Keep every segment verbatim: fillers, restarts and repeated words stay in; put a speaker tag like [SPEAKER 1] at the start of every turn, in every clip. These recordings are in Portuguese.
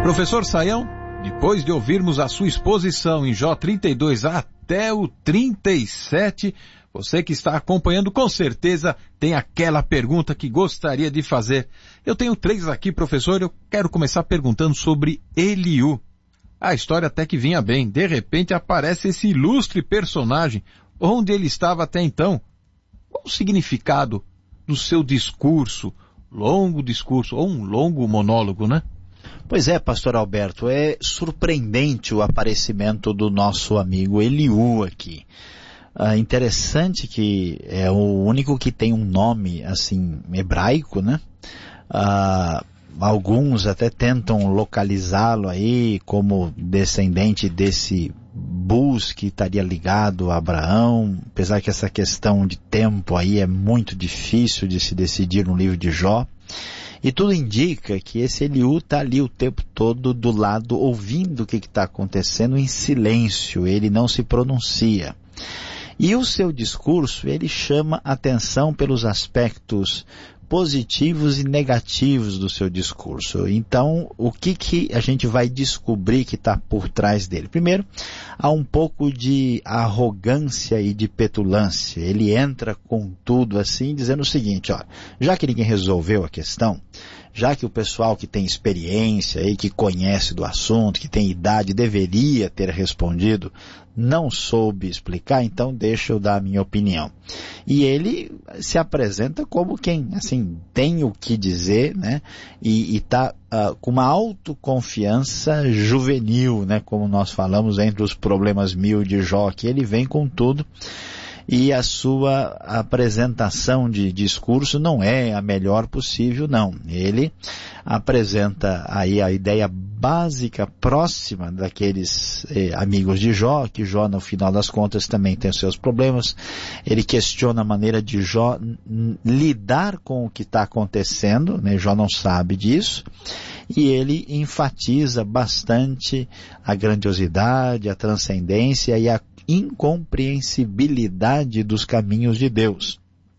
[SPEAKER 1] Professor Saião, depois de ouvirmos a sua exposição em Jó trinta e dois até o trinta e sete, você que está acompanhando com certeza tem aquela pergunta que gostaria de fazer. Eu tenho três aqui, professor, eu quero começar perguntando sobre Eliú. A história até que vinha bem, de repente aparece esse ilustre personagem, onde ele estava até então. Qual o significado do seu discurso, longo discurso, ou um longo monólogo, né?
[SPEAKER 2] Pois é, pastor Alberto, é surpreendente o aparecimento do nosso amigo Eliú aqui. Ah, interessante que é o único que tem um nome, assim, hebraico, né? Ah, alguns até tentam localizá-lo aí como descendente desse Bus que estaria ligado a Abraão, apesar que essa questão de tempo aí é muito difícil de se decidir no livro de Jó. E tudo indica que esse Eliú está ali o tempo todo do lado, ouvindo o que está acontecendo em silêncio, ele não se pronuncia. E o seu discurso, ele chama atenção pelos aspectos positivos e negativos do seu discurso. Então, o que, que a gente vai descobrir que está por trás dele? Primeiro, há um pouco de arrogância e de petulância. Ele entra com tudo assim, dizendo o seguinte, ó, já que ninguém resolveu a questão, já que o pessoal que tem experiência e que conhece do assunto, que tem idade, deveria ter respondido, não soube explicar, então deixa eu dar a minha opinião. E ele se apresenta como quem, assim, tem o que dizer, né, e está uh, com uma autoconfiança juvenil, né, como nós falamos entre os problemas mil de Jó, que ele vem com tudo. E a sua apresentação de discurso não é a melhor possível, não. Ele apresenta aí a ideia básica, próxima daqueles eh, amigos de Jó, que Jó, no final das contas, também tem os seus problemas. Ele questiona a maneira de Jó lidar com o que está acontecendo, né? Jó não sabe disso. E ele enfatiza bastante a grandiosidade, a transcendência e a incompreensibilidade dos caminhos de Deus.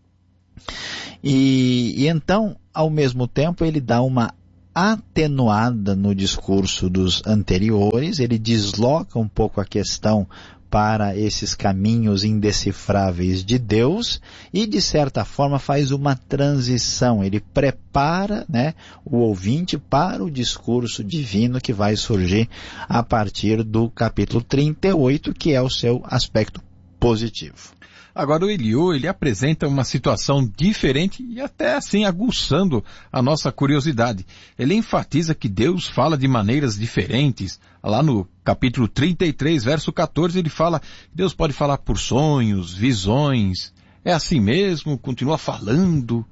[SPEAKER 2] E, e então, ao mesmo tempo, ele dá uma atenuada no discurso dos anteriores, ele desloca um pouco a questão para esses caminhos indecifráveis de Deus e, de certa forma, faz uma transição. Ele prepara, né, o ouvinte para o discurso divino que vai surgir a partir do capítulo trinta e oito, que é o seu aspecto positivo.
[SPEAKER 1] Agora o Eliú, ele apresenta uma situação diferente e até assim aguçando a nossa curiosidade. Ele enfatiza que Deus fala de maneiras diferentes. Lá no capítulo trinta e três, verso quatorze, ele fala que Deus pode falar por sonhos, visões. É assim mesmo? Continua falando?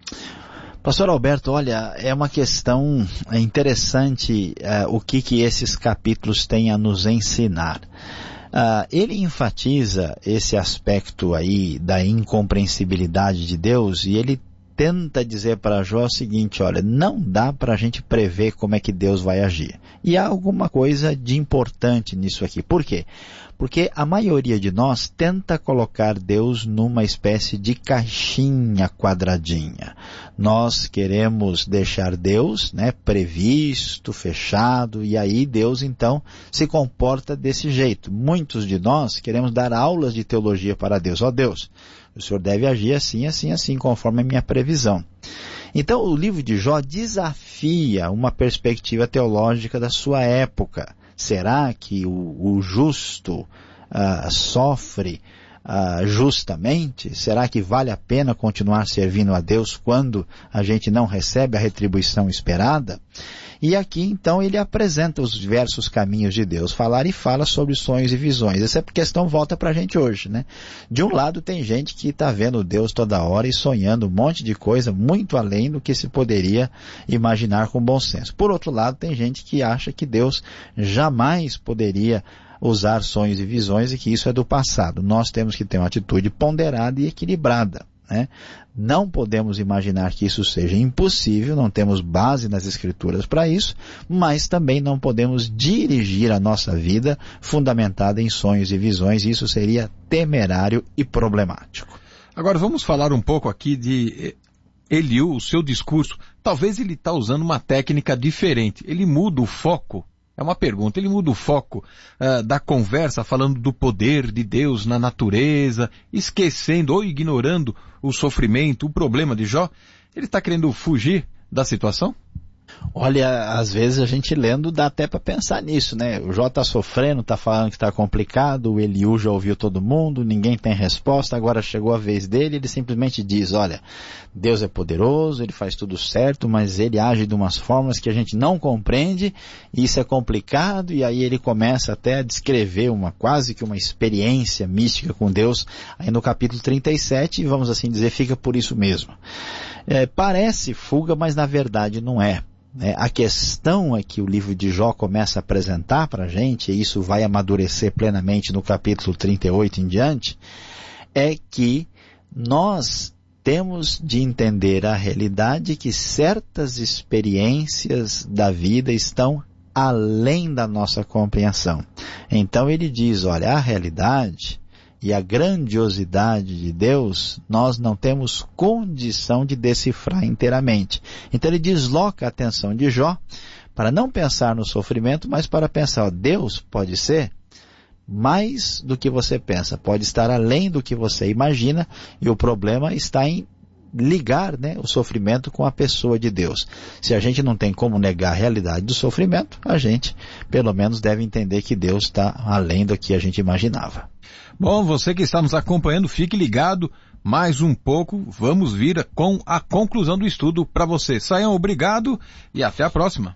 [SPEAKER 2] Pastor Alberto, olha, é uma questão interessante uh, o que, que esses capítulos têm a nos ensinar. Uh, ele enfatiza esse aspecto aí da incompreensibilidade de Deus e ele tenta dizer para Jó o seguinte, olha, não dá para a gente prever como é que Deus vai agir. E há alguma coisa de importante nisso aqui. Por quê? Porque a maioria de nós tenta colocar Deus numa espécie de caixinha quadradinha. Nós queremos deixar Deus, né, previsto, fechado, e aí Deus então se comporta desse jeito. Muitos de nós queremos dar aulas de teologia para Deus. Ó Deus, o Senhor deve agir assim, assim, assim, conforme a minha previsão. Então o livro de Jó desafia uma perspectiva teológica da sua época. Será que o, o justo uh, sofre uh, justamente? Será que vale a pena continuar servindo a Deus quando a gente não recebe a retribuição esperada? E aqui, então, ele apresenta os diversos caminhos de Deus. Falar e fala sobre sonhos e visões. Essa questão volta para a gente hoje, né? De um lado, tem gente que está vendo Deus toda hora e sonhando um monte de coisa, muito além do que se poderia imaginar com bom senso. Por outro lado, tem gente que acha que Deus jamais poderia usar sonhos e visões e que isso é do passado. Nós temos que ter uma atitude ponderada e equilibrada, né? Não podemos imaginar que isso seja impossível, não temos base nas Escrituras para isso, mas também não podemos dirigir a nossa vida fundamentada em sonhos e visões, isso seria temerário e problemático.
[SPEAKER 1] Agora vamos falar um pouco aqui de Eliú, o seu discurso. talvez ele está usando uma técnica diferente. Ele muda o foco. É uma pergunta, ele muda o foco uh, da conversa falando do poder de Deus na natureza, esquecendo ou ignorando o sofrimento, o problema de Jó. Ele está querendo fugir da situação?
[SPEAKER 2] Olha, às vezes a gente lendo dá até para pensar nisso, né? O Jó está sofrendo, está falando que está complicado, o Eliú já ouviu todo mundo, ninguém tem resposta, agora chegou a vez dele, ele simplesmente diz, olha, Deus é poderoso, ele faz tudo certo, mas ele age de umas formas que a gente não compreende, e isso é complicado, e aí ele começa até a descrever uma, quase que uma experiência mística com Deus, aí no capítulo trinta e sete, e vamos assim dizer, fica por isso mesmo. É, parece fuga, mas na verdade não é. É, a questão é que o livro de Jó começa a apresentar para a gente, e isso vai amadurecer plenamente no capítulo trinta e oito em diante, é que nós temos de entender a realidade que certas experiências da vida estão além da nossa compreensão. Então ele diz, olha, a realidade e a grandiosidade de Deus, nós não temos condição de decifrar inteiramente. Então ele desloca a atenção de Jó para não pensar no sofrimento, mas para pensar, ó, Deus pode ser mais do que você pensa, pode estar além do que você imagina, e o problema está em ligar, né, o sofrimento com a pessoa de Deus. Se a gente não tem como negar a realidade do sofrimento, a gente pelo menos deve entender que Deus está além do que a gente imaginava.
[SPEAKER 1] Bom, você que está nos acompanhando, fique ligado, mais um pouco, vamos vir com a conclusão do estudo para você. Saiam, obrigado e até a próxima.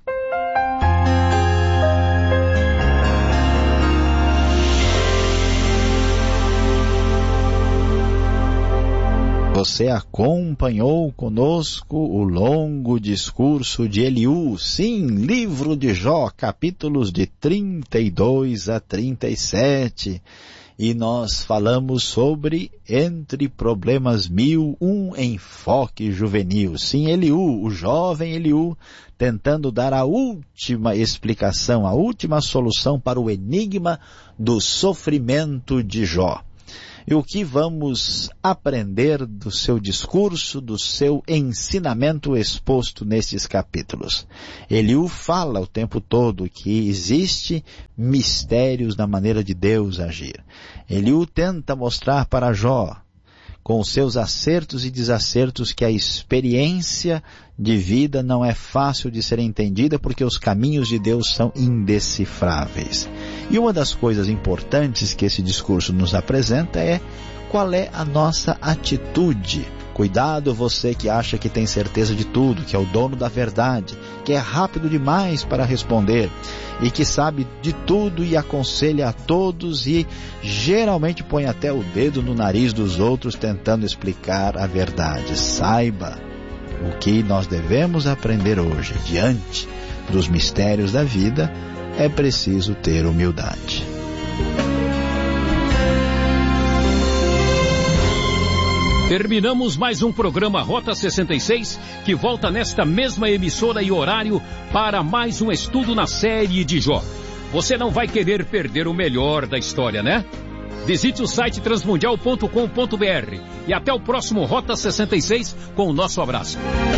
[SPEAKER 2] Você acompanhou conosco o longo discurso de Eliú, sim, livro de Jó, capítulos de trinta e dois a trinta e sete. E nós falamos sobre Entre Problemas Mil, um enfoque juvenil. Sim, Eliú, o jovem Eliú, tentando dar a última explicação, a última solução para o enigma do sofrimento de Jó. E o que vamos aprender do seu discurso, do seu ensinamento exposto nestes capítulos? Eliú fala o tempo todo que existe mistérios na maneira de Deus agir. Eliú tenta mostrar para Jó, com os seus acertos e desacertos, que a experiência de vida não é fácil de ser entendida porque os caminhos de Deus são indecifráveis. E uma das coisas importantes que esse discurso nos apresenta é qual é a nossa atitude. Cuidado você que acha que tem certeza de tudo, que é o dono da verdade, que é rápido demais para responder e que sabe de tudo e aconselha a todos e geralmente põe até o dedo no nariz dos outros tentando explicar a verdade. Saiba, o que nós devemos aprender hoje diante dos mistérios da vida é preciso ter humildade.
[SPEAKER 3] Terminamos mais um programa Rota sessenta e seis, que volta nesta mesma emissora e horário para mais um estudo na série de Jó. Você não vai querer perder o melhor da história, né? Visite o site transmundial ponto com ponto br e até o próximo Rota sessenta e seis com o nosso abraço.